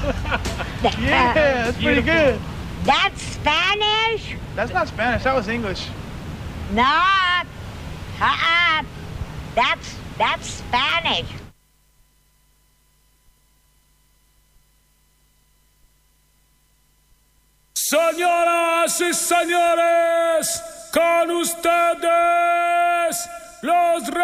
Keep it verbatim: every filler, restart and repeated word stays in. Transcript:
Yeah, that's pretty good. That's Spanish? That's not Spanish. That was English. Not. Uh-uh. That's, that's Spanish. Señoras y señores, con ustedes, los